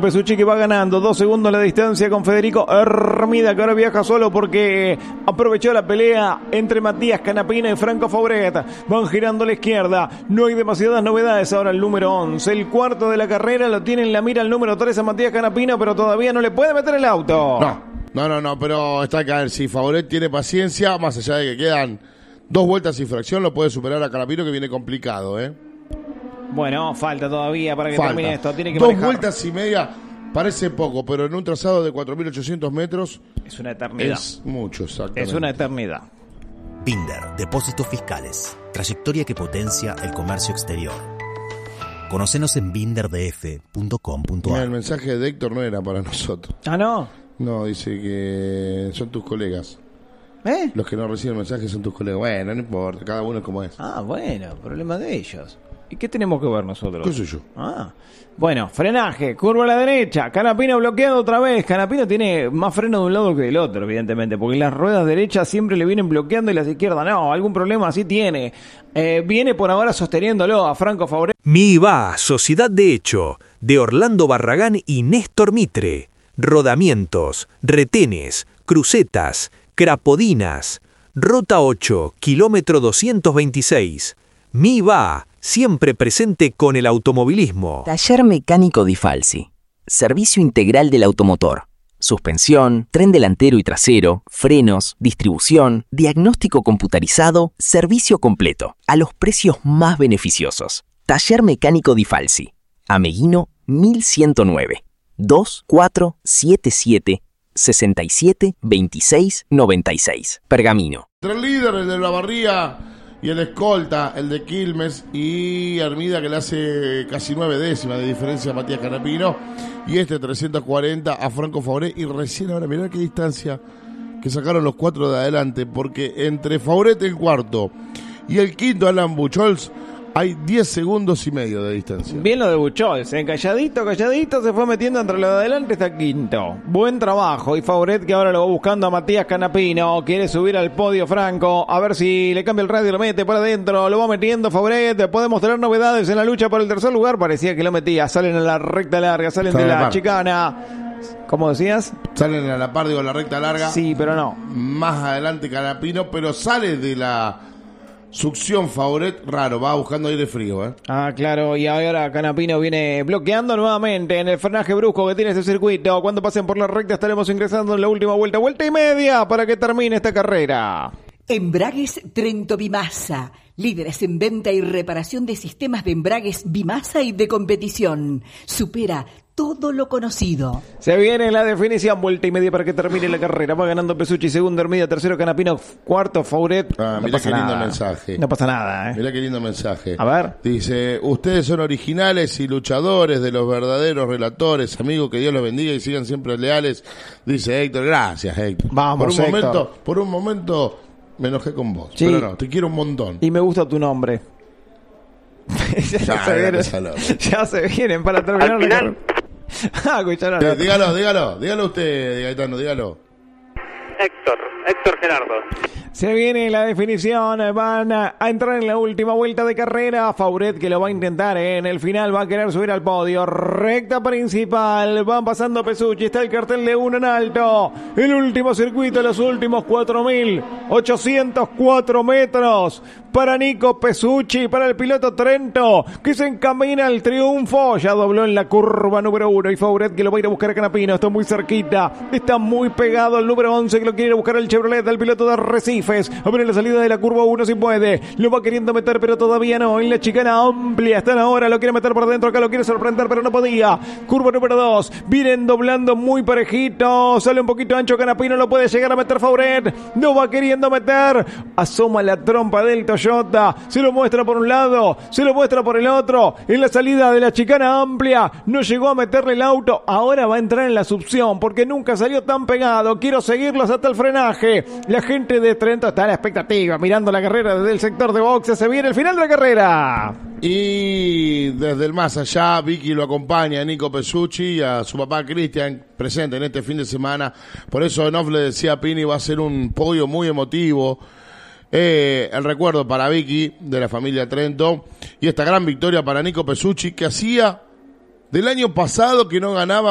Pesucci, que va ganando 2 segundos la distancia con Federico Hermida, que ahora viaja solo porque aprovechó la pelea entre Matías Canapino y Franco Fauret. Van girando a la izquierda, no hay demasiadas novedades. Ahora el número 11, el cuarto de la carrera, lo tiene en la mira el número 3 a Matías Canapino, pero todavía no le puede meter el auto. No, pero está que a ver, si Fauret tiene paciencia, más allá de que quedan 2 vueltas y fracción, lo puede superar a Canapino, que viene complicado, Bueno, falta todavía para que termine esto. Tiene que 2 manejar. vueltas y media parece poco, pero en un trazado de 4.800 metros es una eternidad. Es mucho, exactamente. Es una eternidad. Binder, Depósitos Fiscales. Trayectoria que potencia el comercio exterior. Conocenos en binderdf.com.ar. El mensaje de Héctor no era para nosotros. ¿Ah, no? No, dice que son tus colegas. Los que no reciben mensajes son tus colegas. Bueno, no importa, cada uno es como es. Ah, bueno, problema de ellos. ¿Y qué tenemos que ver nosotros? ¿Qué soy yo? Bueno, frenaje, curva a la derecha, Canapino bloqueado otra vez. Canapino tiene más freno de un lado que del otro, evidentemente, porque las ruedas derechas siempre le vienen bloqueando y las izquierdas no. Algún problema sí tiene. Viene por ahora sosteniéndolo a Franco Fauret. MIVA, Sociedad de Hecho, de Orlando Barragán y Néstor Mitre. Rodamientos, retenes, crucetas, crapodinas. Rota 8, kilómetro 226. MIVA, siempre presente con el automovilismo. Taller Mecánico Di Falsi. Servicio integral del automotor. Suspensión, tren delantero y trasero, frenos, distribución, diagnóstico computarizado, servicio completo, a los precios más beneficiosos. Taller Mecánico Di Falsi. Ameguino 1109. 2477 67 26 96. Pergamino. Entre el líder, el de la Barría, y el escolta, el de Quilmes, y Hermida, que le hace casi 9 décimas de diferencia a Matías Canapino, y 340 a Franco Fauret. Y recién ahora, mirá qué distancia que sacaron los 4 de adelante, porque entre Fauret, el cuarto, y el quinto, Alan Buchholz, hay 10 segundos y medio de distancia. Bien lo de Buchholz, calladito, se fue metiendo entre lo de adelante hasta quinto. Buen trabajo. Y Fauret, que ahora lo va buscando a Matías Canapino. Quiere subir al podio Franco. A ver si le cambia el radio y lo mete por adentro. Lo va metiendo Fauret. Podemos tener novedades en la lucha por el tercer lugar. Parecía que lo metía. Salen a la recta larga, salen de la chicana. ¿Cómo decías? Salen a la par, digo, la recta larga. Sí, pero no. Más adelante Canapino, pero sale de la succión Fauret, raro, va buscando aire frío, Ah, claro, y ahora Canapino viene bloqueando nuevamente en el frenaje brusco que tiene este circuito. Cuando pasen por la recta estaremos ingresando en la última vuelta y media para que termine esta carrera. Embragues Trento Bimasa, líderes en venta y reparación de sistemas de embragues Bimasa y de competición. Supera todo lo conocido. Se viene la definición, vuelta y media para que termine la carrera. Va ganando Pesucci, segundo Hermida, tercero Canapino, cuarto Fauret. Mirá qué lindo mensaje. No pasa nada, Mirá qué lindo mensaje. A ver. Dice, ustedes son originales y luchadores de los verdaderos relatores. Amigos, que Dios los bendiga y sigan siempre leales. Dice Héctor, gracias Héctor. Vamos, por un momento me enojé con vos. Sí. Pero no, te quiero un montón. Y me gusta tu nombre. ya se vienen para terminar la carrera. Dígalo usted, Gaetano, dígalo. Héctor Gerardo. Se viene la definición, van a entrar en la última vuelta de carrera. Fauret, que lo va a intentar, en el final va a querer subir al podio. Recta principal, van pasando Pesucci, está el cartel de 1 en alto. El último circuito, los últimos 4.804 metros para Nico Pesucci, para el piloto Trento, que se encamina al triunfo. Ya dobló en la curva número 1 y Fauret, que lo va a ir a buscar a Canapino. Está muy cerquita, está muy pegado al número 11, que lo quiere ir a buscar el Chevrolet del piloto de Arrecifes. A ver en la salida de la curva 1 si puede. Lo va queriendo meter, pero todavía no. En la chicana amplia están ahora. Lo quiere meter por dentro. Acá lo quiere sorprender, pero no podía. Curva número 2. Vienen doblando muy parejito. Sale un poquito ancho Canapino. Lo puede llegar a meter Fauret. Lo va queriendo meter. Asoma la trompa del Toyota. Se lo muestra por un lado. Se lo muestra por el otro. En la salida de la chicana amplia. No llegó a meterle el auto. Ahora va a entrar en la succión porque nunca salió tan pegado. Quiero seguirlos hasta el frenaje. La gente de Trento está a la expectativa, mirando la carrera desde el sector de boxes. Se viene el final de la carrera. Y desde el más allá, Vicky lo acompaña a Nico Pesucci y a su papá Cristian, presente en este fin de semana. Por eso en off le decía a Pini, va a ser un podio muy emotivo. El recuerdo para Vicky de la familia Trento y esta gran victoria para Nico Pesucci, que hacía del año pasado que no ganaba